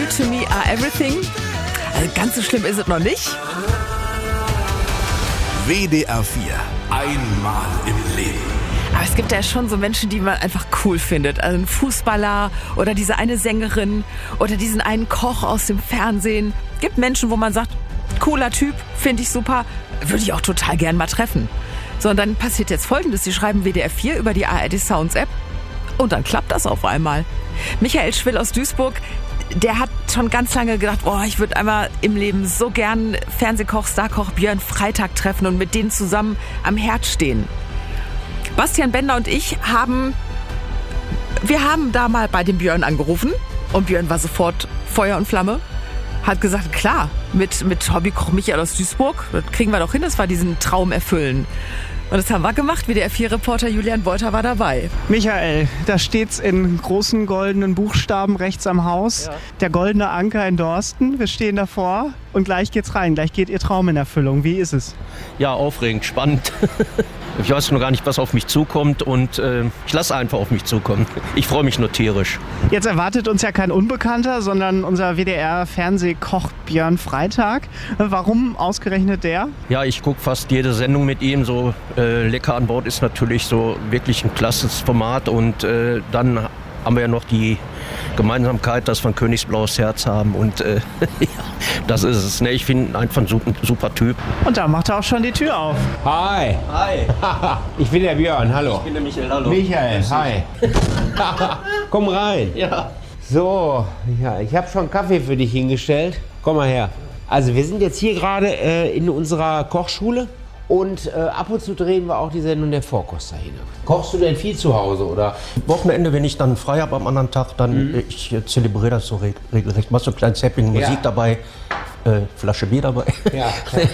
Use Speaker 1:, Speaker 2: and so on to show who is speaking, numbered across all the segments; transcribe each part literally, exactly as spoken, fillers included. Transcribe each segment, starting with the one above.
Speaker 1: to me are everything. Also ganz so schlimm ist es noch nicht.
Speaker 2: W D R vier. Einmal im Leben.
Speaker 1: Aber es gibt ja schon so Menschen, die man einfach cool findet. Also ein Fußballer oder diese eine Sängerin oder diesen einen Koch aus dem Fernsehen. Es gibt Menschen, wo man sagt, cooler Typ, finde ich super, würde ich auch total gern mal treffen. So, und dann passiert jetzt Folgendes. Sie schreiben W D R vier über die A R D Sounds App und dann klappt das auf einmal. Michael Schwill aus Duisburg, der hat schon ganz lange gedacht, oh, ich würde einmal im Leben so gern Fernsehkoch, Starkoch Björn Freitag treffen und mit denen zusammen am Herd stehen. Bastian Bender und ich haben, wir haben da mal bei dem Björn angerufen und Björn war sofort Feuer und Flamme. Hat gesagt, klar, mit, mit Hobbykoch Michael aus Duisburg, das kriegen wir doch hin, dass wir diesen Traum erfüllen. Und das haben wir gemacht. W D R vier Reporter Julian Beuter war dabei.
Speaker 3: Michael, da steht's in großen goldenen Buchstaben rechts am Haus. Ja. Der goldene Anker in Dorsten. Wir stehen davor und gleich geht's rein. Gleich geht Ihr Traum in Erfüllung. Wie ist es?
Speaker 4: Ja, aufregend, spannend. Ich weiß noch gar nicht, was auf mich zukommt und äh, ich lasse einfach auf mich zukommen. Ich freue mich nur tierisch.
Speaker 3: Jetzt erwartet uns ja kein Unbekannter, sondern unser W D R-Fernsehkoch Björn Freitag. Warum ausgerechnet der?
Speaker 4: Ja, ich gucke fast jede Sendung mit ihm. So äh, Lecker an Bord ist natürlich so wirklich ein klasses Format und äh, dann haben wir ja noch die Gemeinsamkeit, dass wir ein königsblaues Herz haben und äh, ja, das ist es. Ne? Ich finde ihn einfach ein super, super Typ.
Speaker 3: Und da macht er auch schon die Tür auf.
Speaker 5: Hi.
Speaker 4: Hi.
Speaker 5: Ich bin der Björn, hallo.
Speaker 4: Ich bin der Michael, hallo.
Speaker 5: Michael, hi. Komm rein.
Speaker 4: Ja.
Speaker 5: So, ja, ich habe schon Kaffee für dich hingestellt. Komm mal her. Also wir sind jetzt hier gerade äh, in unserer Kochschule. Und äh, ab und zu drehen wir auch die Sendung der Vorkoster hin. Kochst du denn viel zu Hause, oder?
Speaker 4: Wochenende, wenn ich dann frei habe am anderen Tag, dann mhm. ich äh, zelebriere das so reg regelrecht. Mach so ein kleines Happening, Musik ja. dabei, äh, Flasche Bier dabei. Ja.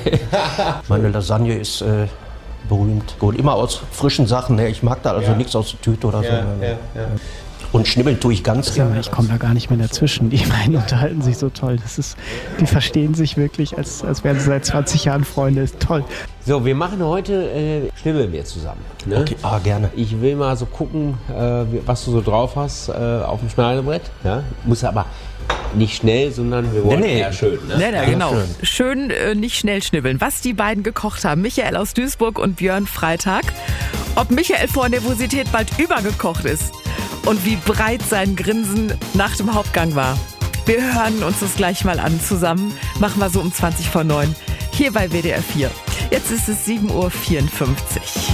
Speaker 4: Meine Lasagne ist äh, berühmt. Gut, immer aus frischen Sachen. Ne? Ich mag da also ja. nichts aus der Tüte oder
Speaker 5: ja,
Speaker 4: so.
Speaker 5: Ja, ja.
Speaker 4: Und schnibbeln tue ich ganz gerne.
Speaker 3: Ich komme da gar nicht mehr dazwischen. Die beiden unterhalten sich so toll. Das ist, die verstehen sich wirklich, als, als wären sie seit zwanzig Jahren Freunde. Ist toll.
Speaker 5: So, wir machen heute äh, Schnibbeln wir zusammen. Ne?
Speaker 4: Okay, ah, gerne.
Speaker 5: Ich will mal so gucken, äh, was du so drauf hast äh, auf dem Schneidebrett. Ja? Muss aber nicht schnell, sondern wir wollen
Speaker 4: nee, nee.
Speaker 5: eher schön. Ne?
Speaker 1: Nee, nee, genau.
Speaker 4: Schön,
Speaker 1: schön äh, nicht schnell schnibbeln. Was die beiden gekocht haben, Michael aus Duisburg und Björn Freitag. Ob Michael vor Nervosität bald übergekocht ist und wie breit sein Grinsen nach dem Hauptgang war. Wir hören uns das gleich mal an zusammen. Machen wir so um zwanzig vor neun hier bei W D R vier. Jetzt ist es sieben Uhr vierundfünfzig.